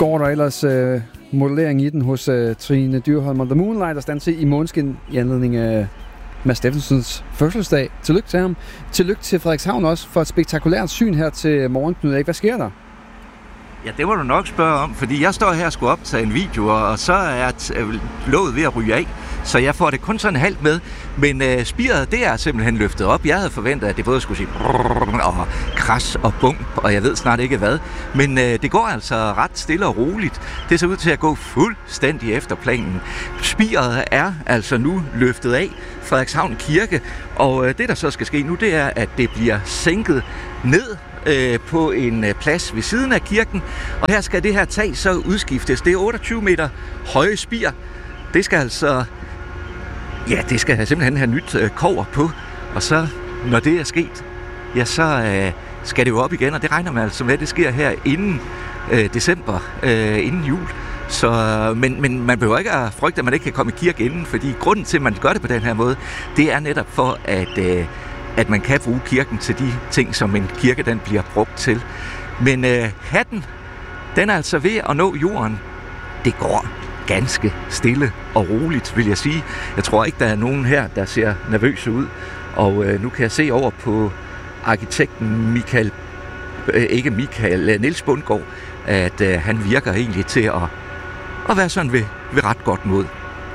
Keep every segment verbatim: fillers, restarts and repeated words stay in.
går der ellers øh, modellering i den hos øh, Trine Dyrholm og The Moonlight, der stand til i måneskin i anledning af Mads Steffensens fødselsdag. Tillykke til ham. Tillykke til Frederikshavn også for et spektakulært syn her til morgen, Knud Erik. Hvad sker der? Ja, det må du nok spørge om, fordi jeg står her og skulle optage en video, og så er t- låget ved at ryge af, så jeg får det kun sådan halvt med. Men øh, spiret, det er simpelthen løftet op. Jeg havde forventet, at det både skulle sige og kras og bump, og jeg ved snart ikke hvad. Men øh, det går altså ret stille og roligt. Det ser ud til at gå fuldstændig efter planen. Spiret er altså nu løftet af Frederikshavn Kirke, og øh, det der så skal ske nu, det er, at det bliver sænket ned på en plads ved siden af kirken, og her skal det her tag så udskiftes. Det er otteogtyve meter høje spir. Det skal altså, ja, det skal simpelthen have nyt øh, kobber på, og så, når det er sket, ja, så øh, skal det jo op igen, og det regner man altså med, at det sker her inden øh, december, øh, inden jul. Så, men, men man behøver ikke at frygte, at man ikke kan komme i kirke inden, fordi grunden til, at man gør det på den her måde, det er netop for, at øh, at man kan bruge kirken til de ting, som en kirke den bliver brugt til. Men øh, hatten, den er altså ved at nå jorden. Det går ganske stille og roligt, vil jeg sige. Jeg tror ikke, der er nogen her, der ser nervøse ud. Og øh, nu kan jeg se over på arkitekten Michael, øh, ikke Michael, Niels Bundgaard, at øh, han virker egentlig til at, at være sådan ved, ved ret godt mod.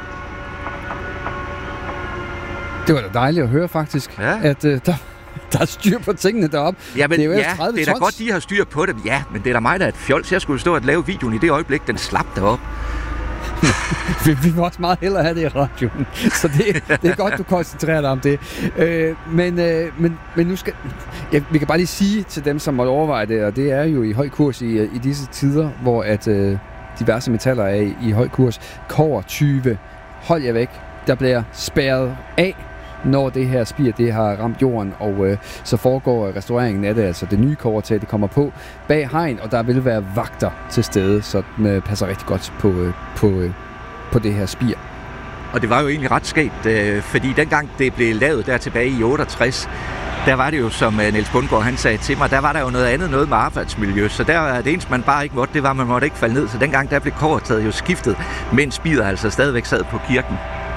Det var da dejligt at høre, faktisk, ja. at uh, der, der er styr på tingene deroppe. Ja, men, det er jo ja, tredive det er da godt, de har styr på det. Ja, men det er da mig, der er et fjols. Jeg skulle stå og lave videoen i det øjeblik, den slap deroppe. vi, vi vil også meget hellere have det i radioen, så det, det er godt, du koncentrerer dig om det. Øh, men, øh, men, men nu skal... Ja, vi kan bare lige sige til dem, som måtte overveje det, og det er jo i høj kurs i, i disse tider, hvor at øh, diverse metaller er i, i høj kurs. Kobber tyve, hold jer væk. Der bliver spærret af, når det her spir, det har ramt jorden, og øh, så foregår restaureringen af det, altså det nye kobbertag, det kommer på bag hegn, og der vil være vagter til stede, så den øh, passer rigtig godt på, øh, på, øh, på det her spir. Og det var jo egentlig ret skægt, øh, fordi dengang det blev lavet der tilbage i otteogtres, der var det jo, som øh, Niels Bundgaard han sagde til mig, der var der jo noget andet, noget med arbejdsmiljø, så der var det eneste, man bare ikke måtte, det var, man måtte ikke falde ned, så dengang der blev kobbertaget jo skiftet, mens spiret altså stadigvæk sad på kirken.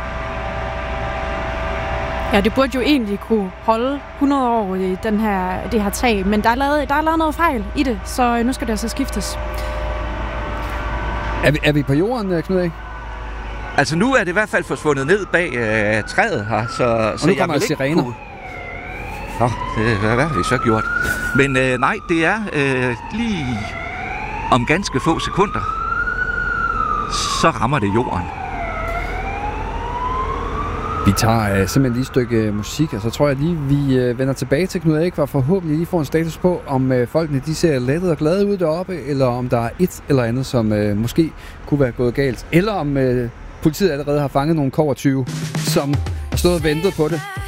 Ja, det burde jo egentlig kunne holde hundrede år i den her, det her tag, men der er, lavet, der er lavet noget fejl i det, så nu skal det altså skiftes. Er vi, er vi på jorden, Knud Erik? Altså nu er det i hvert fald forsvundet ned bag øh, træet her, så, og så nu kommer der sirener. Kunne... Nå, det, hvad har vi så gjort? Men øh, nej, det er øh, lige om ganske få sekunder, så rammer det jorden. Vi tager øh, simpelthen lige et stykke øh, musik, og så tror jeg lige, vi øh, vender tilbage til Knud Erik, for forhåbentlig lige får en status på, om øh, folkene de ser lettet og glade ud deroppe, eller om der er et eller andet, som øh, måske kunne være gået galt, eller om øh, politiet allerede har fanget nogle kobbertyve, som har stået og ventet på det.